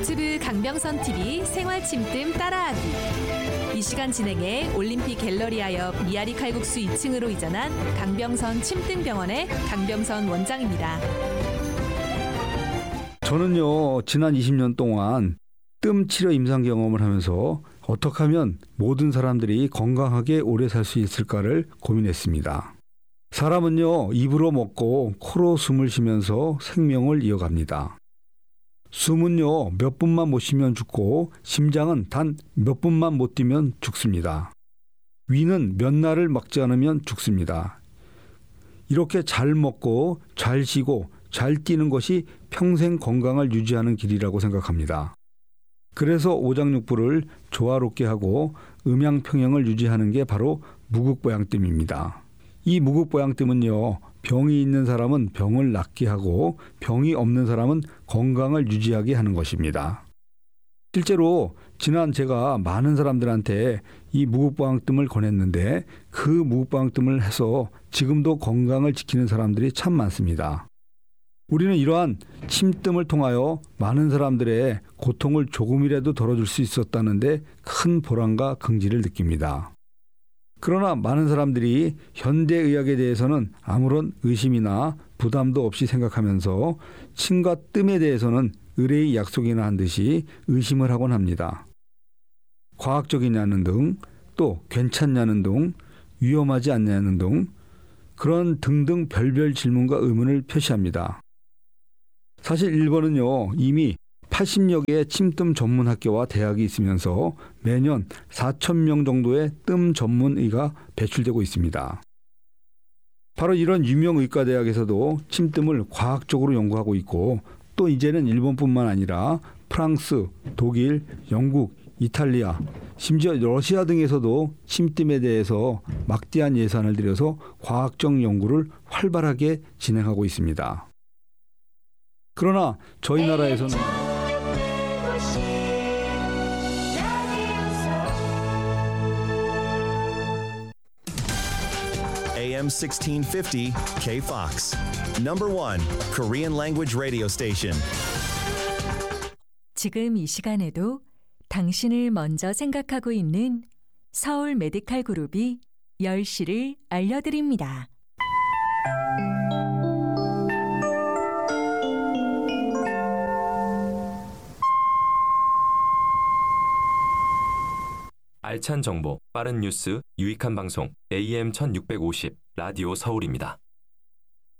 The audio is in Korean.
유튜브 강병선 TV 생활 침뜸 따라하기. 이 시간 진행해 올림픽 갤러리아옆 미아리 칼국수 2층으로 이전한 강병선 침뜸병원의 강병선 원장입니다. 저는요, 지난 20년 동안 뜸 치료 임상 경험을 하면서 어떻게 하면 모든 사람들이 건강하게 오래 살 수 있을까를 고민했습니다. 사람은요, 입으로 먹고 코로 숨을 쉬면서 생명을 이어갑니다. 숨은요, 몇 분만 못 쉬면 죽고 심장은 단 몇 분만 못 뛰면 죽습니다. 위는 몇 날을 먹지 않으면 죽습니다. 이렇게 잘 먹고 잘 쉬고 잘 뛰는 것이 평생 건강을 유지하는 길이라고 생각합니다. 그래서 오장육부를 조화롭게 하고 음양평형을 유지하는 게 바로 무국보양뜸입니다. 이 무국보양뜸은요, 병이 있는 사람은 병을 낫게 하고 병이 없는 사람은 건강을 유지하게 하는 것입니다. 실제로 지난 제가 많은 사람들한테 이 무국보양뜸을 권했는데 그 무국보양뜸을 해서 지금도 건강을 지키는 사람들이 참 많습니다. 우리는 이러한 침뜸을 통하여 많은 사람들의 고통을 조금이라도 덜어줄 수 있었다는데 큰 보람과 긍지를 느낍니다. 그러나 많은 사람들이 현대의학에 대해서는 아무런 의심이나 부담도 없이 생각하면서 침과 뜸에 대해서는 의뢰의 약속이나 한 듯이 의심을 하곤 합니다. 과학적이냐는 등, 또 괜찮냐는 등, 위험하지 않냐는 등 그런 등등 별별 질문과 의문을 표시합니다. 사실 일본은요, 이미 80여 개의 침뜸 전문 학교와 대학이 있으면서 매년 4,000명 정도의 뜸 전문의가 배출되고 있습니다. 바로 이런 유명 의과대학에서도 침뜸을 과학적으로 연구하고 있고 또 이제는 일본뿐만 아니라 프랑스, 독일, 영국, 이탈리아, 심지어 러시아 등에서도 침뜸에 대해서 막대한 예산을 들여서 과학적 연구를 활발하게 진행하고 있습니다. 그러나 저희 나라에서는 AM 1650 K-Fox. Number 1 Korean language radio station. 지금 이 시간에도 당신을 먼저 생각하고 있는 서울 메디칼 그룹이 10시를 알려드립니다. 알찬 정보, 빠른 뉴스, 유익한 방송 AM 1650 라디오 서울입니다.